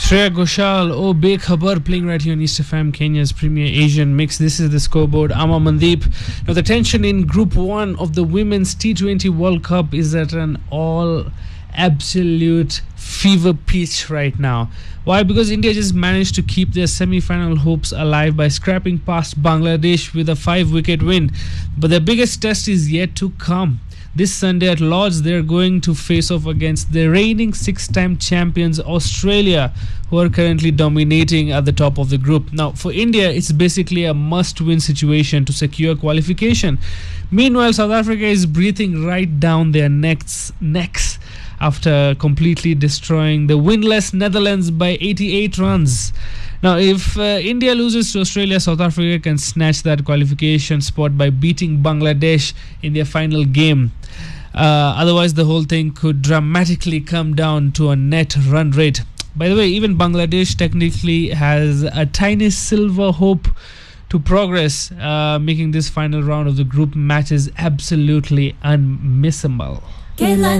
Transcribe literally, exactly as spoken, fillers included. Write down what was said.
Shreya Ghoshal, oh Bekhabar, playing right here on East F M, Kenya's premier Asian mix. This is the scoreboard. I'm Amandeep. Now, the tension in Group one of the Women's T twenty World Cup is at an all absolute fever pitch right now. Why? Because India just managed to keep their semi-final hopes alive by scrapping past Bangladesh with a five-wicket win. But their biggest test is yet to come. This Sunday at Lord's, they're going to face off against the reigning six-time champions Australia, who are currently dominating at the top of the group. Now, for India, it's basically a must-win situation to secure qualification. Meanwhile, South Africa is breathing right down their necks, necks after completely destroying the winless Netherlands by eighty-eight runs. Now, if uh, India loses to Australia, South Africa can snatch that qualification spot by beating Bangladesh in their final game. Uh, otherwise, the whole thing could dramatically come down to a net run rate. By the way, even Bangladesh technically has a tiny silver hope to progress, uh, making this final round of the group matches absolutely unmissable.